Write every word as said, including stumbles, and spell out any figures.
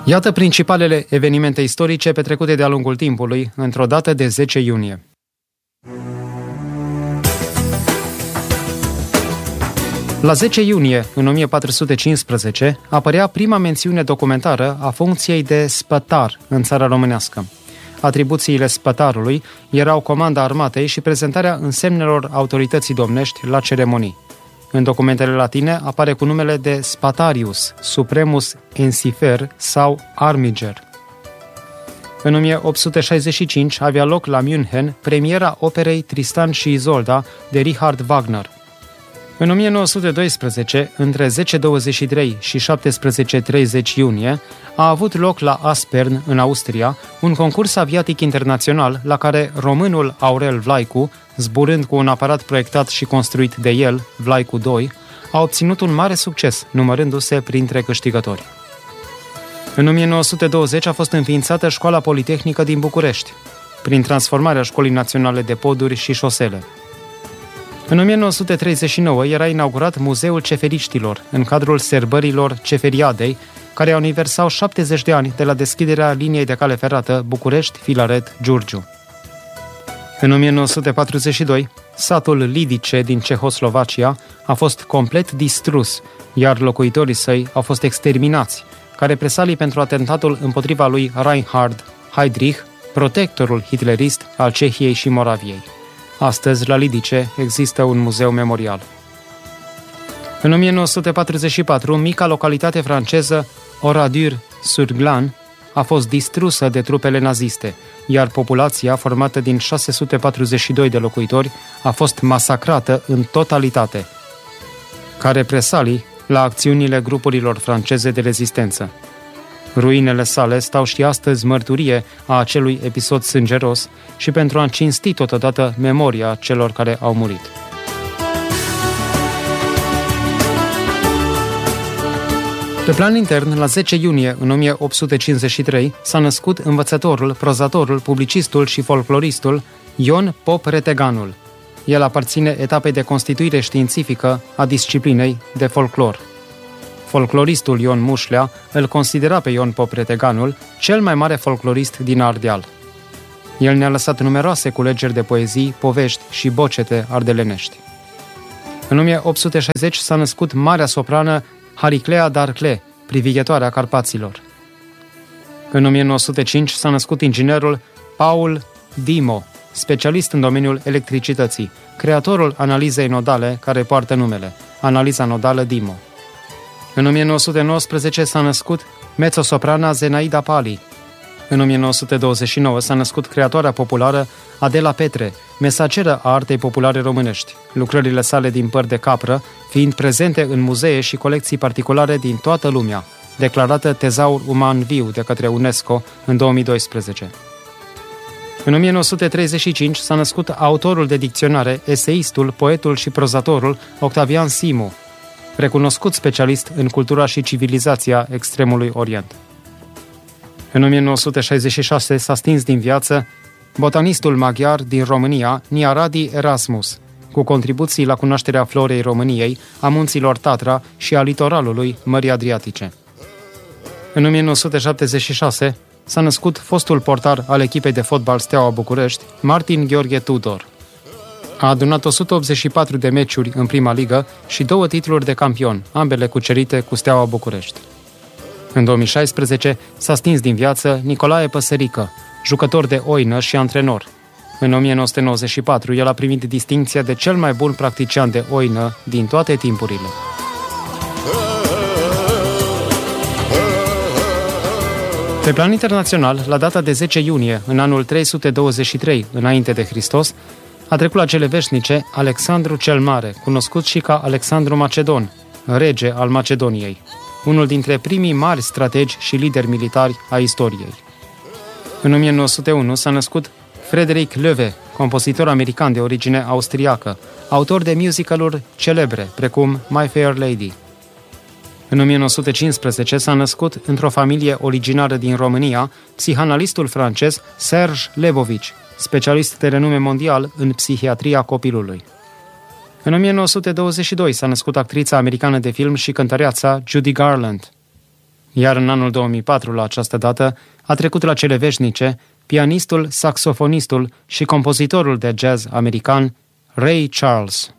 Iată principalele evenimente istorice petrecute de-a lungul timpului, într-o dată de zece iunie. La zece iunie, în o mie patru sute cincisprezece, apărea prima mențiune documentară a funcției de spătar în țara românească. Atribuțiile spătarului erau comanda armatei și prezentarea însemnelor autorității domnești la ceremonii. În documentele latine apare cu numele de Spatarius, Supremus Ensifer sau Armiger. În o mie opt sute șaizeci și cinci avea loc la München premiera operei Tristan și Izolda de Richard Wagner. În o mie nouă sute doisprezece, între zece douăzeci și trei și șaptesprezece treizeci iunie, a avut loc la Aspern, în Austria, un concurs aviatic internațional la care românul Aurel Vlaicu, zburând cu un aparat proiectat și construit de el, Vlaicu doi, a obținut un mare succes, numărându-se printre câștigători. În o mie nouă sute douăzeci a fost înființată Școala Politehnică din București, prin transformarea Școlii Naționale de Poduri și Șosele. În o mie nouă sute treizeci și nouă era inaugurat Muzeul Ceferiștilor, în cadrul Sărbărilor Ceferiadei, care aniversau șaptezeci de ani de la deschiderea liniei de cale ferată București-Filaret-Giurgiu. În o mie nouă sute patruzeci și doi, satul Lidice din Cehoslovacia a fost complet distrus, iar locuitorii săi au fost exterminați, ca represalii pentru atentatul împotriva lui Reinhard Heydrich, protectorul hitlerist al Cehiei și Moraviei. Astăzi, la Lidice, există un muzeu memorial. În o mie nouă sute patruzeci și patru, mica localitate franceză Oradour-sur-Glane a fost distrusă de trupele naziste, iar populația, formată din șase sute patruzeci și doi de locuitori, a fost masacrată în totalitate, ca represalii la acțiunile grupurilor franceze de rezistență. Ruinele sale stau și astăzi mărturie a acelui episod sângeros și pentru a cinsti totodată memoria celor care au murit. Pe plan intern, la zece iunie în o mie opt sute cincizeci și trei s-a născut învățătorul, prozatorul, publicistul și folcloristul Ion Pop-Reteganul. El aparține etapei de constituire științifică a disciplinei de folclor. Folcloristul Ion Mușlea îl considera pe Ion Pop-Reteganul cel mai mare folclorist din Ardeal. El ne-a lăsat numeroase culegeri de poezii, povești și bocete ardelenești. În o mie opt sute șaizeci s-a născut marea soprană Hariclea Darcle, privighetoarea Carpaților. În o mie nouă sute cinci s-a născut inginerul Paul Dimo, specialist în domeniul electricității, creatorul analizei nodale care poartă numele, analiza nodală Dimo. În o mie nouă sute nouăsprezece s-a născut mezzosoprana Zenaida Pali. În o mie nouă sute douăzeci și nouă s-a născut creatoarea populară Adela Petre, mesageră a artei populare românești, lucrările sale din păr de capră fiind prezente în muzee și colecții particulare din toată lumea, declarată tezaur uman viu de către UNESCO în două mii doisprezece. În o mie nouă sute treizeci și cinci s-a născut autorul de dicționare, eseistul, poetul și prozatorul Octavian Simu, recunoscut specialist în cultura și civilizația Extremului Orient. În o mie nouă sute șaizeci și șase s-a stins din viață botanistul maghiar din România, Niaradi Erasmus, cu contribuții la cunoașterea florei României, a munților Tatra și a litoralului Mării Adriatice. În o mie nouă sute șaptezeci și șase s-a născut fostul portar al echipei de fotbal Steaua București, Martin Gheorghe Tudor. A adunat o sută optzeci și patru de meciuri în prima ligă și două titluri de campion, ambele cucerite cu Steaua București. În două mii șaisprezece s-a stins din viață Nicolae Păsărică, jucător de oină și antrenor. În o mie nouă sute nouăzeci și patru el a primit distincția de cel mai bun practician de oină din toate timpurile. Pe plan internațional, la data de zece iunie, în anul trei sute douăzeci și trei înainte de Hristos, a trecut la cele veșnice Alexandru cel Mare, cunoscut și ca Alexandru Macedon, rege al Macedoniei, unul dintre primii mari strategi și lideri militari a istoriei. În o mie nouă sute unu s-a născut Frederick Loewe, compozitor american de origine austriacă, autor de musicaluri celebre, precum My Fair Lady. În o mie nouă sute cincisprezece s-a născut într-o familie originară din România psihanalistul francez Serge Lebovici, specialist de renume mondial în psihiatria copilului. În o mie nouă sute douăzeci și doi s-a născut actrița americană de film și cântăreața Judy Garland. Iar în anul două mii patru, la această dată, a trecut la cele veșnice pianistul, saxofonistul și compozitorul de jazz american Ray Charles.